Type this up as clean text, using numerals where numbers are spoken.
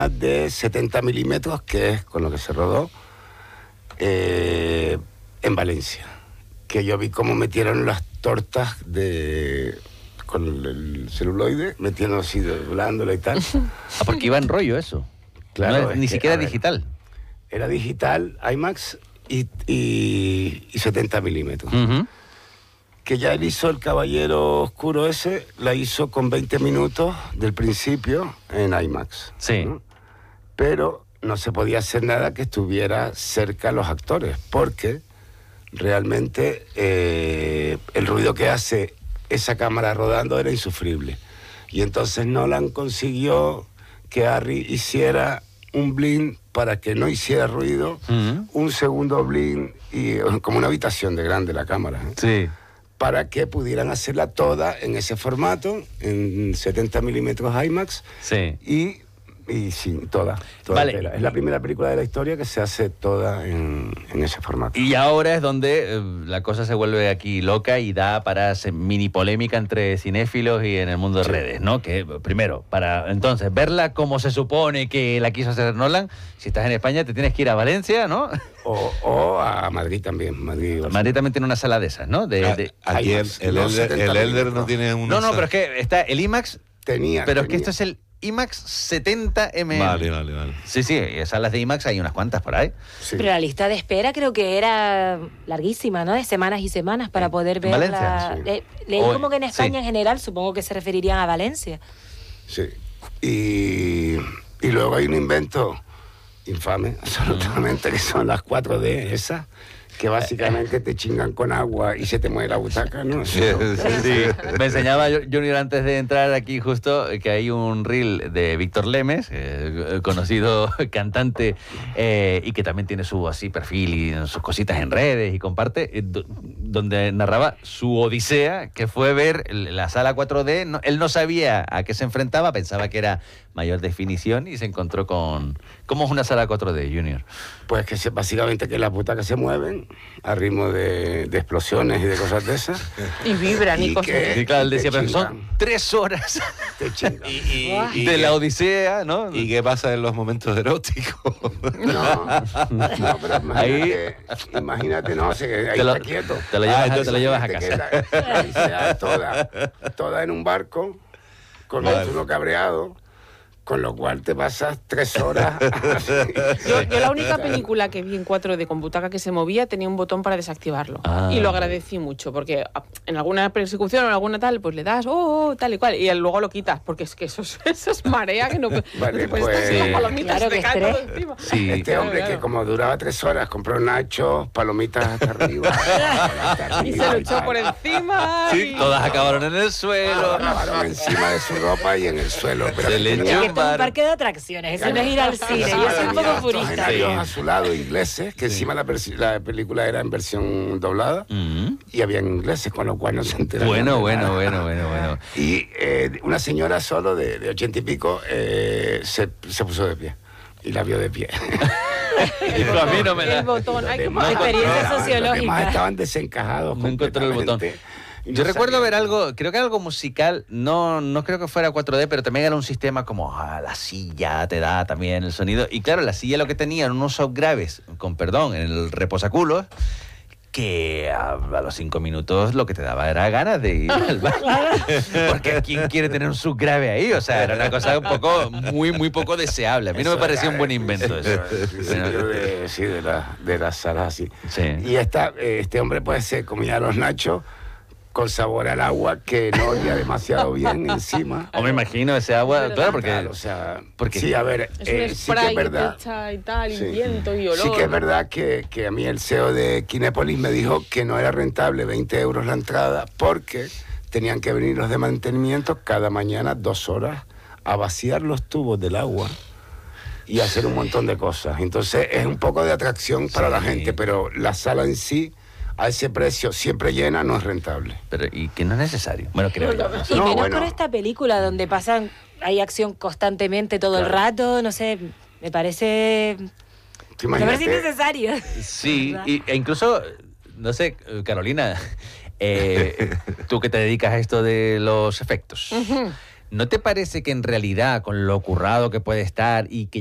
de 70 milímetros, que es con lo que se rodó en Valencia. Que yo vi cómo metieron las tortas con el celuloide, metiendo así, doblándola y tal. Ah, porque iba en rollo eso. Claro, no, ni siquiera digital. Era digital, IMAX y 70 milímetros. Que ya él hizo El Caballero Oscuro ese, la hizo con 20 minutos del principio en IMAX. Sí. ¿no? Pero no se podía hacer nada que estuviera cerca los actores, porque realmente el ruido que hace esa cámara rodando era insufrible. Y entonces Nolan consiguió que Harry hiciera un blink para que no hiciera ruido, un segundo blink, y como una habitación de grande la cámara. Sí. Para que pudieran hacerla toda en ese formato, en 70 milímetros IMAX. Sí. Y sí, toda Vale. entera. Es la primera película de la historia que se hace toda en ese formato. Y ahora es donde la cosa se vuelve aquí loca y da para mini polémica entre cinéfilos y en el mundo de redes, ¿no? Que primero, para entonces verla como se supone que la quiso hacer Nolan, si estás en España te tienes que ir a Valencia, ¿no? O a Madrid también. Madrid también tiene una sala de esas, ¿no? Aquí IMAX, el no, Elder 70 no milímetros. tiene una No, pero es que está el IMAX, pero es que esto es el IMAX 70 mm. Vale. Sí, salas de IMAX hay unas cuantas por ahí. Sí. Pero la lista de espera creo que era larguísima, ¿no? De semanas y semanas para poder verla. Valencia, sí. Leí como que en España en general, supongo que se referirían a Valencia. Sí. Y luego hay un invento infame, absolutamente, que son las 4D esas, que básicamente te chingan con agua y se te mueve la butaca, ¿no? Sí. Me enseñaba Junior antes de entrar aquí justo que hay un reel de Víctor Lemes, conocido cantante, y que también tiene su así perfil y sus cositas en redes y comparte, donde narraba su odisea, que fue ver la sala 4D. Él no sabía a qué se enfrentaba, pensaba que era mayor definición y se encontró con... ¿Cómo es una sala 4D, Junior? Pues que básicamente que las butacas se mueven a ritmo de explosiones y de cosas de esas. Y vibran y cosas. Y claro, él decía, te pero son chingan. 3 horas Te chingan. de la odisea, ¿no? ¿Y qué pasa en los momentos eróticos? No, pero imagínate, no, ahí Te lo- está quieto. te lo llevas- entonces te lo llevas a Te casa. queda la odisea toda en un barco, con uno cabreado, con lo cual te pasas 3 horas. Yo la única película que vi en 4D con butaca que se movía tenía un botón para desactivarlo. Ah. Y lo agradecí mucho, porque en alguna persecución o en alguna tal, pues le das, tal y cual, y luego lo quitas, porque es que eso es marea que no, Vale, no te puedes pues, estar sin sí. las palomitas, Claro, te que cae todo estrés. encima. Sí. Este hombre Claro. que como duraba 3 horas, compró nachos, palomitas hasta arriba. hasta Y se arriba lo echó tal. por encima. Sí, y- todas acabaron en el suelo. Acabaron encima de su ropa y en el suelo. Pero Se que le tenía Es que esto es un bar. parque de atracciones, eso no es ir al cine. Yo soy un tenía poco estos purista. escenarios azulados ingleses, que encima la película era en versión doblada, y había ingleses, con lo cual no se enteraron. Bueno. Y una señora solo de 80 y pico se puso de pie y la vio de pie. Dijo, a mí no me El da. botón. Ay, qué Los demás- mal. experiencia los sociológica. demás estaban desencajados. No encontró el botón. completamente, y Yo no recuerdo sabían. ver algo, creo que algo musical, no creo que fuera 4D, pero también era un sistema como la silla te da también el sonido. Y claro, la silla lo que tenía eran unos subgraves, con perdón, en el reposaculos, que a los 5 minutos lo que te daba era ganas de ir al baño. Porque ¿quién quiere tener un subgrave ahí? O sea, era una cosa un poco, muy poco deseable. A mí no me parecía un buen invento eso. El principio de las salas así. Sí. Y este hombre pues se comía los nachos con sabor al agua, que no olía demasiado bien encima. O me imagino ese agua, claro, porque... Tal, o sea, porque- sí, a ver, Es un sí que spray es verdad. que te echa y tal, Sí. y viento y olor. Sí que es verdad que a mí el CEO de Kinépolis me dijo que no era rentable 20 euros la entrada porque tenían que venir los de mantenimiento cada mañana 2 horas a vaciar los tubos del agua y hacer un montón de cosas. Entonces es un poco de atracción para la gente, pero la sala en sí, a ese precio siempre llena, no es rentable. Pero, y que no es necesario. Bueno, creo yo. No sé. Y No, menos bueno. con esta película donde hay acción constantemente todo el Claro. rato, no sé, me parece Tú me parece imagínate, innecesario. Sí, ¿Verdad? e incluso, no sé, Carolina, tú que te dedicas a esto de los efectos, ¿No te parece que en realidad, con lo currado que puede estar y que